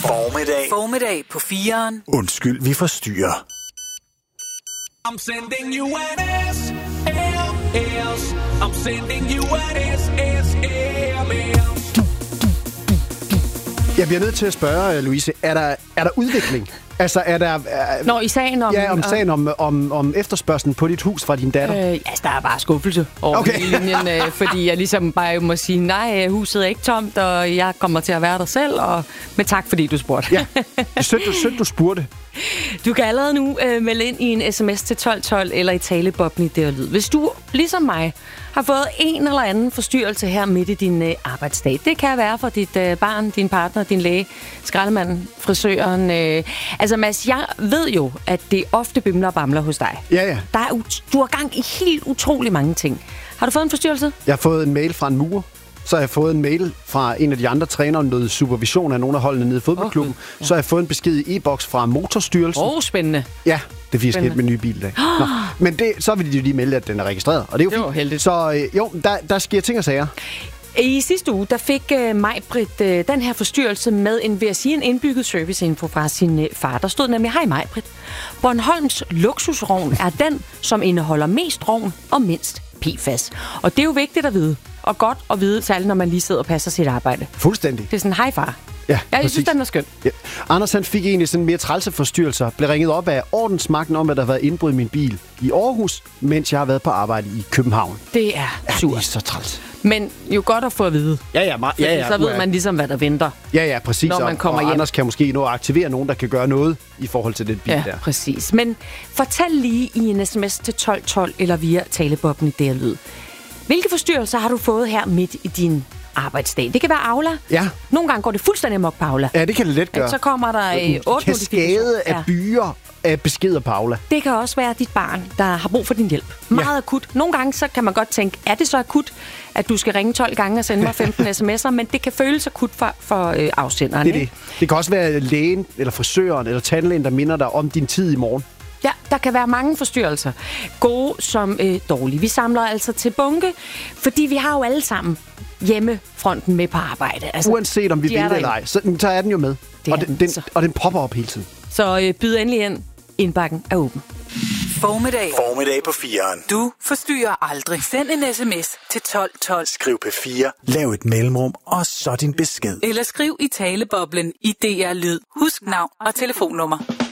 Formiddag på 4'eren. Undskyld, vi forstyrrer. I'm sending you an SLS. I'm sending you an SSLS. Jeg bliver nødt til at spørge, Louise, er der udvikling? Altså, er der... Når i sagen om... Ja, sagen om efterspørgslen på dit hus fra din datter? Der er bare skuffelse over hele linjen, fordi jeg ligesom bare må sige, nej, huset er ikke tomt, og jeg kommer til at være der selv, men tak, fordi du spurgte. Ja, sødt, du spurgte. Du kan allerede nu melde ind i en sms til 1212 eller i taleboblen i det og lyd. Hvis du, ligesom mig, har fået en eller anden forstyrrelse her midt i din arbejdsdag. Det kan være for dit barn, din partner, din læge, skraldemanden, frisøren. Altså Mads, jeg ved jo, at det ofte bimler og bamler hos dig. Ja. Du har gang i helt utrolig mange ting. Har du fået en forstyrrelse? Jeg har fået en mail fra en murer. Så har jeg fået en mail fra en af de andre trænere om noget supervision af nogle af holdene nede i fodboldklubben. Så har jeg fået en besked i e-boks fra Motorstyrelsen. Spændende. Ja, det er fordi, jeg skal med en ny bil i dag. Men så vil de jo lige melde, at den er registreret. Og det er jo fint. Heldigt. Så der sker ting og sager. I sidste uge, der fik Maj-Brit den her forstyrrelse med en indbygget serviceinfo fra sin far. Der stod nemlig, hej Maj-Brit. Bornholms luksusrovn er den, som indeholder mest rovn og mindst PFAS. Og det er jo vigtigt at vide. Og godt at vide, særligt når man lige sidder og passer sit arbejde. Fuldstændig. Det er sådan, hej far. Ja, jeg synes, den er skøn. Ja. Anders han fik egentlig sådan mere trælse forstyrrelser. Blev ringet op af ordensmagten om, at der har været indbrud i min bil i Aarhus, mens jeg har været på arbejde i København. Det er sur. Det er så træls. Men jo godt at få at vide. Ja. Så ved man ligesom, hvad der venter. Ja, præcis. Når man kommer hjem. Anders kan måske nå at aktivere nogen, der kan gøre noget i forhold til den bil der. Ja, præcis. Men fortæl lige i en sms til 1212 eller via talebobben i det lyd. Hvilke forstyrrelser har du fået her midt i din arbejdsdag? Det kan være Aula. Ja. Nogle gange går det fuldstændig amok på Aula. Ja, det kan det let gøre. Så kommer der 8 kaskade af byer af beskeder på Aula. Det kan også være dit barn, der har brug for din hjælp. Meget akut. Nogle gange så kan man godt tænke, er det så akut, at du skal ringe 12 gange og sende mig 15 sms'er, men det kan føles akut for afsenderen. Det. Det kan også være lægen, eller frisøren, eller tandlægen, der minder dig om din tid i morgen. Ja, der kan være mange forstyrrelser. Gode som dårlige. Vi samler altså til bunke, fordi vi har jo alle sammen hjemmefronten med på arbejde. Altså, uanset om vi vil eller ej, så er den jo med. Og den popper op hele tiden. Så byd endelig ind. Indbakken er åben. Formiddag på 4'eren. Du forstyrrer aldrig. Send en sms til 1212. Skriv P4, lav et mellemrum, og så din besked. Eller skriv i taleboblen i DR Lyd. Husk navn og telefonnummer.